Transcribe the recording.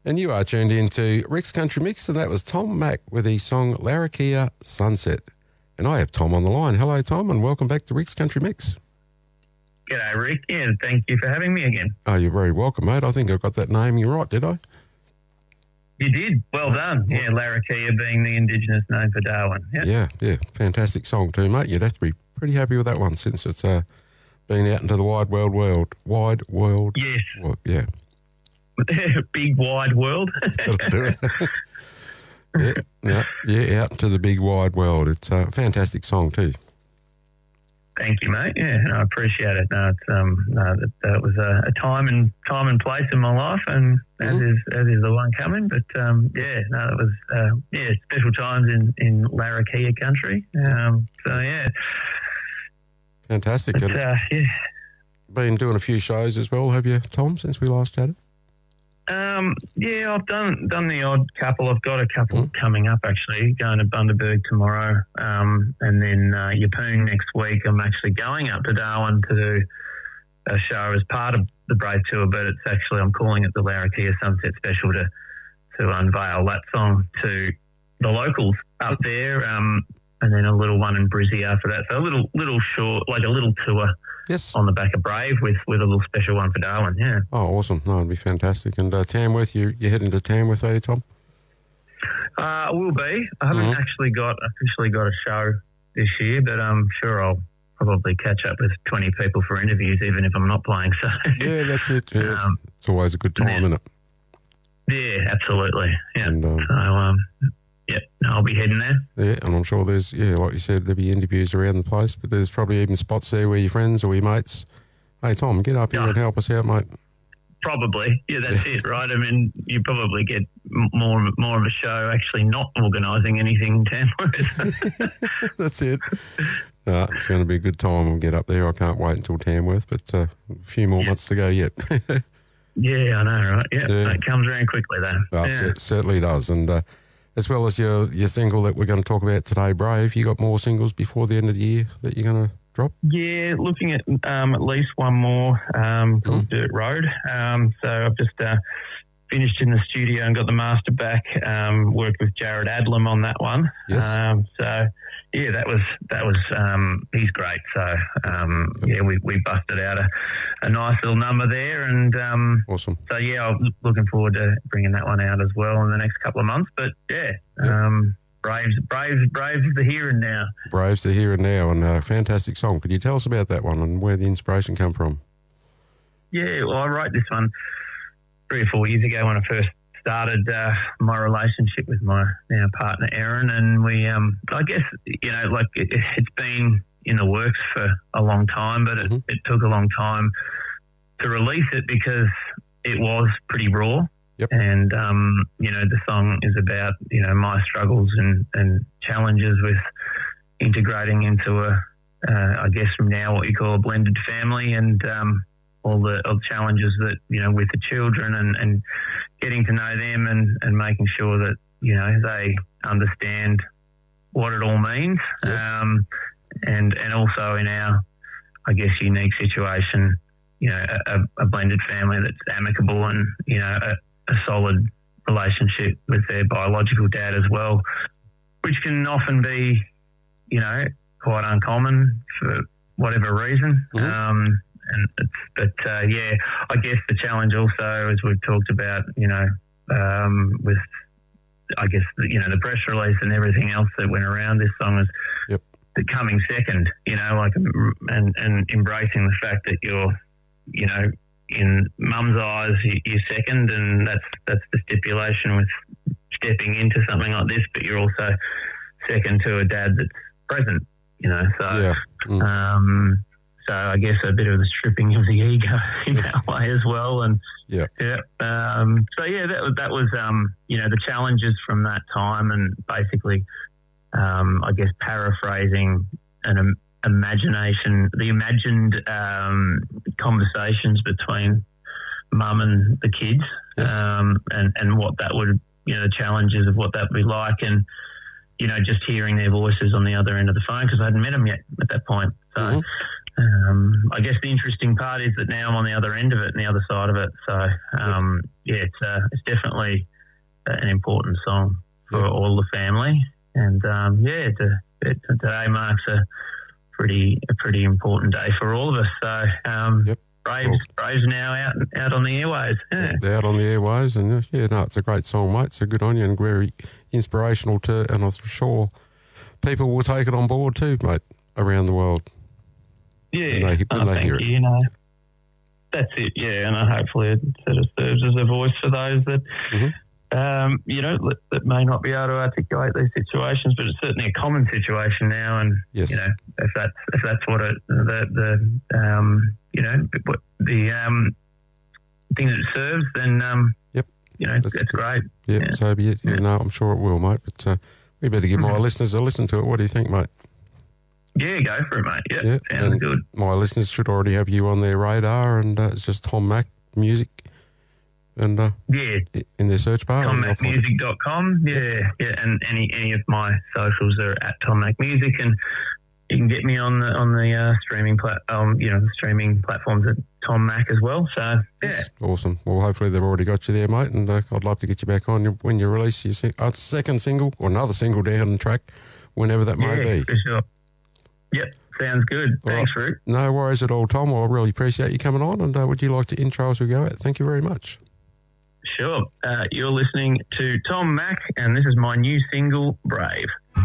And you are tuned into Rick's Country Mix, and that was Tom Mack with his song Larrakia Sunset. And I have Tom on the line. Hello, Tom, and welcome back to Rick's Country Mix. G'day, Rick. Yeah, thank you for having me again. Oh, you're very welcome, mate. I think I got that naming right, did I? You did. Well done. Yeah, Larrakia being the Indigenous name for Darwin. Yeah. Yeah. Fantastic song too, mate. You'd have to be pretty happy with that one since it's been out into the wide world. Yes. Well, yeah. Big wide world. That'll do it. Yeah, out into the big wide world. It's a fantastic song too. Thank you, mate. Yeah, I appreciate it. No, it's that was a time and place in my life, and as is the one coming. But it was special times in Larrakia country. So yeah, fantastic. Been doing a few shows as well, have you, Tom? Since we last chatted. I've done the odd couple. I've got a couple coming up actually. Going to Bundaberg tomorrow, and then Yeppoon next week. I'm actually going up to Darwin to do a show as part of the Brave Tour, but it's actually I'm calling it the Larrakia Sunset Special to unveil that song to the locals up there, and then a little one in Brizzy after that. So a little short, like a little tour. Yes. On the back of Brave with a little special one for Darwin, yeah. Oh, awesome. No, it'd be fantastic. And Tamworth, you're heading to Tamworth, are you, Tom? I will be. I haven't officially got a show this year, but I'm sure I'll probably catch up with 20 people for interviews, even if I'm not playing. So yeah, that's it. Yeah. It's always a good time, isn't it? Yeah, absolutely. Yeah. And, I'll be heading there. Yeah, and I'm sure there's, like you said, there'll be interviews around the place, but there's probably even spots there where your friends or your mates, hey, Tom, get up here and help us out, mate. Probably. Yeah, that's it, right? I mean, you probably get more of a show actually not organising anything in Tamworth. That's it. No, it's going to be a good time. We'll get up there. I can't wait until Tamworth, but a few more months to go yet. Yeah, I know, right? Yeah, it comes around quickly, though. It certainly does. And as well as your single that we're going to talk about today, Brave, you got more singles before the end of the year that you're going to drop? Yeah, looking at least one more called Dirt Road. So I've just finished in the studio and got the master back, worked with Jared Adlam on that one. Yes. That was he's great. So we busted out a nice little number there, and awesome. So I'm looking forward to bringing that one out as well in the next couple of months. But Braves the here and now. Braves the here and now, and a fantastic song. Could you tell us about that one and where the inspiration come from? Yeah, well, I wrote this one 3 or 4 years ago when I first started my relationship with my now partner Erin, and we I guess it's been in the works for a long time, but it took a long time to release it because it was pretty raw. Yep. And the song is about my struggles and challenges with integrating into I guess from now what you call a blended family, and all the challenges that, with the children and getting to know them and making sure that, they understand what it all means. Yes. And also in our, I guess, unique situation, a blended family that's amicable and, a solid relationship with their biological dad as well, which can often be, quite uncommon for whatever reason. I guess the challenge also, as we've talked about, with, I guess, the press release and everything else that went around this song is becoming second, and embracing the fact that you're, in mum's eyes, you're second, and that's the stipulation with stepping into something like this, but you're also second to a dad that's present, So I guess a bit of the stripping of the ego in that way as well. And that was the challenges from that time, and basically I guess paraphrasing an imagination, the imagined conversations between mum and the kids, and what that would, the challenges of what that would be like, and just hearing their voices on the other end of the phone, because I hadn't met them yet at that point. So I guess the interesting part is that now I'm on the other end of it and the other side of it. So, it's definitely an important song for all the family. And, today marks a pretty important day for all of us. So, Braves now out on the airwaves. Yeah. They're out on the airwaves, and it's a great song, mate. So good on you, and very inspirational too. And I'm sure people will take it on board too, mate, around the world. Yeah, when they hear it. That's it. Yeah, and hopefully it sort of serves as a voice for those that. That may not be able to articulate these situations, but it's certainly a common situation now. And if that's what thing that it serves, then that's great. Yeah, so be it. Yeah, no, I'm sure it will, mate. But we better give my listeners a listen to it. What do you think, mate? Yeah, go for it, mate. Yeah, sounds good. My listeners should already have you on their radar, and it's just Tom Mack Music. And in their search bar, TomMackMusic.com. And any of my socials are at Tom Mack Music, and you can get me on the streaming streaming platforms at Tom Mack as well. So That's awesome. Well, hopefully they've already got you there, mate. And I'd love to get you back on when you release your second single or another single down the track, whenever that may be. For sure. Yep, sounds good. Thanks, Rick. No worries at all, Tom. Well, I really appreciate you coming on. And would you like to intro as we go out? Thank you very much. Sure. You're listening to Tom Mack, and this is my new single, Brave.